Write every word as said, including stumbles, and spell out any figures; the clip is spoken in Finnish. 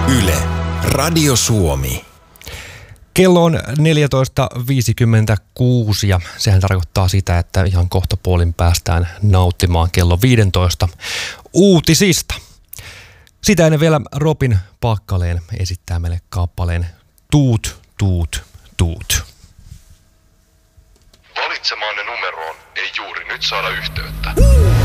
Yle, Radio Suomi. Kello on neljätoista viisikymmentäkuusi ja sehän tarkoittaa sitä, että ihan kohtapuolin päästään nauttimaan kello viisitoista uutisista. Sitä ennen vielä Robin Packalén esittää meille kappaleen Tuut, tuut, tuut. Valitsemaanne numeroon ei juuri nyt saada yhteyttä.